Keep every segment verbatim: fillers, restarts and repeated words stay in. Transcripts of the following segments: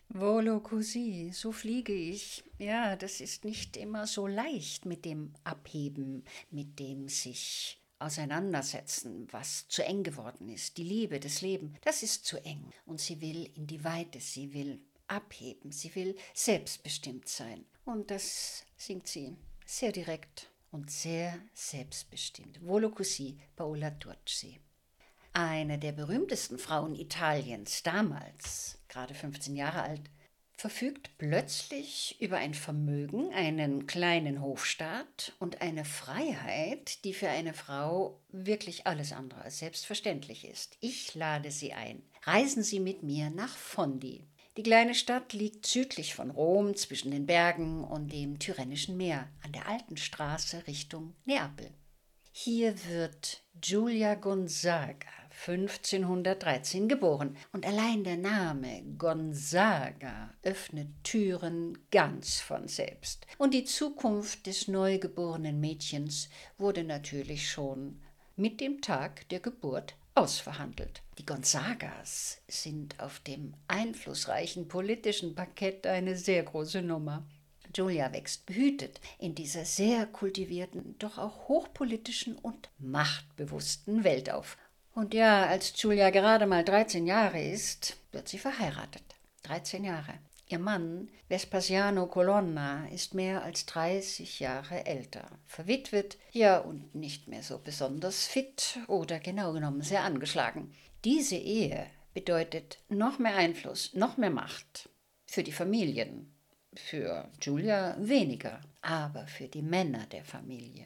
Volo così, so fliege ich. Ja, das ist nicht immer so leicht mit dem Abheben, mit dem sich auseinandersetzen, was zu eng geworden ist. Die Liebe, das Leben, das ist zu eng. Und sie will in die Weite, sie will abheben, sie will selbstbestimmt sein. Und das singt sie sehr direkt und sehr selbstbestimmt. Volo così, Paola Turci. Eine der berühmtesten Frauen Italiens damals, gerade fünfzehn Jahre alt, verfügt plötzlich über ein Vermögen, einen kleinen Hofstaat und eine Freiheit, die für eine Frau wirklich alles andere als selbstverständlich ist. Ich lade Sie ein. Reisen Sie mit mir nach Fondi. Die kleine Stadt liegt südlich von Rom zwischen den Bergen und dem Tyrrhenischen Meer an der alten Straße Richtung Neapel. Hier wird Giulia Gonzaga fünfzehnhundertdreizehn geboren und allein der Name Gonzaga öffnet Türen ganz von selbst. Und die Zukunft des neugeborenen Mädchens wurde natürlich schon mit dem Tag der Geburt ausverhandelt. Die Gonzagas sind auf dem einflussreichen politischen Parkett eine sehr große Nummer. Giulia wächst behütet in dieser sehr kultivierten, doch auch hochpolitischen und machtbewussten Welt auf. Und ja, als Giulia gerade mal dreizehn Jahre ist, wird sie verheiratet. dreizehn Jahre. Ihr Mann, Vespasiano Colonna, ist mehr als dreißig Jahre älter, verwitwet, ja und nicht mehr so besonders fit oder genau genommen sehr angeschlagen. Diese Ehe bedeutet noch mehr Einfluss, noch mehr Macht für die Familien. Für Giulia weniger, aber für die Männer der Familie.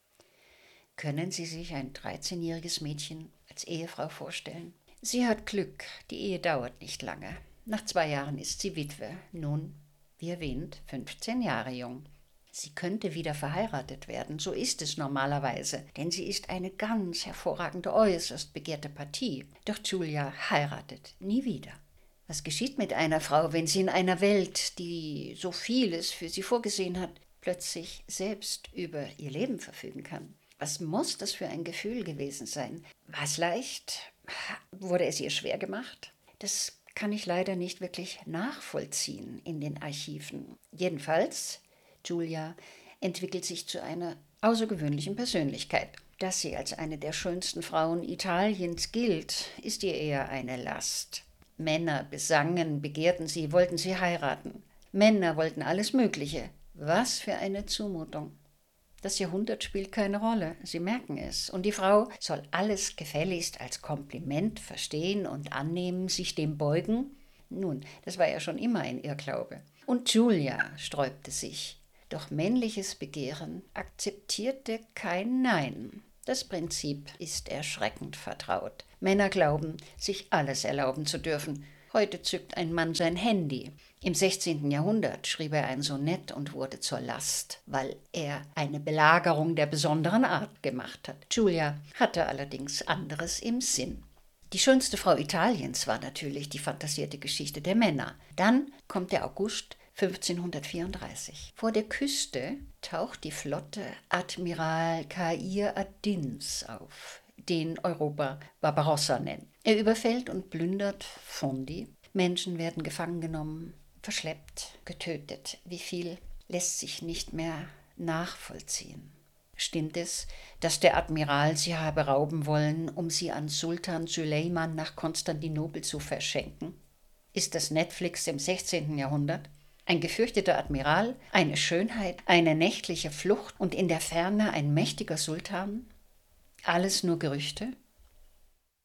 Können Sie sich ein dreizehnjähriges Mädchen als Ehefrau vorstellen? Sie hat Glück, die Ehe dauert nicht lange. Nach zwei Jahren ist sie Witwe, nun, wie erwähnt, fünfzehn Jahre jung. Sie könnte wieder verheiratet werden, so ist es normalerweise, denn sie ist eine ganz hervorragende, äußerst begehrte Partie. Doch Giulia heiratet nie wieder. Was geschieht mit einer Frau, wenn sie in einer Welt, die so vieles für sie vorgesehen hat, plötzlich selbst über ihr Leben verfügen kann? Was muss das für ein Gefühl gewesen sein? War es leicht? Wurde es ihr schwer gemacht? Das kann ich leider nicht wirklich nachvollziehen in den Archiven. Jedenfalls, Giulia entwickelt sich zu einer außergewöhnlichen Persönlichkeit. Dass sie als eine der schönsten Frauen Italiens gilt, ist ihr eher eine Last. Männer besangen, begehrten sie, wollten sie heiraten. Männer wollten alles Mögliche. Was für eine Zumutung. Das Jahrhundert spielt keine Rolle, Sie merken es. Und die Frau soll alles gefälligst als Kompliment verstehen und annehmen, sich dem beugen. Nun, das war ja schon immer ein Irrglaube. Und Giulia sträubte sich. Doch männliches Begehren akzeptierte kein Nein. Das Prinzip ist erschreckend vertraut. Männer glauben, sich alles erlauben zu dürfen. Heute zückt ein Mann sein Handy. Im sechzehnten Jahrhundert schrieb er ein Sonett und wurde zur Last, weil er eine Belagerung der besonderen Art gemacht hat. Giulia hatte allerdings anderes im Sinn. Die schönste Frau Italiens war natürlich die fantasierte Geschichte der Männer. Dann kommt der August fünfzehnhundertvierunddreißig. Vor der Küste taucht die Flotte Admiral Cair ad-Dins auf, den Europa Barbarossa nennt. Er überfällt und plündert Fondi. Menschen werden gefangen genommen, verschleppt, getötet. Wie viel lässt sich nicht mehr nachvollziehen. Stimmt es, dass der Admiral sie habe rauben wollen, um sie an Sultan Süleyman nach Konstantinopel zu verschenken? Ist das Netflix im sechzehnten Jahrhundert? Ein gefürchteter Admiral, eine Schönheit, eine nächtliche Flucht und in der Ferne ein mächtiger Sultan? Alles nur Gerüchte?